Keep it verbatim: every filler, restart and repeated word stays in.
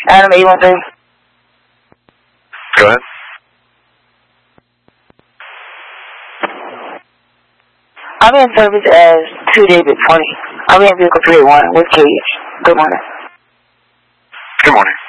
Adam eight one three. Go ahead. I'm in service as two David twenty. I'm in vehicle three eight one with Katie. Good morning. Good morning.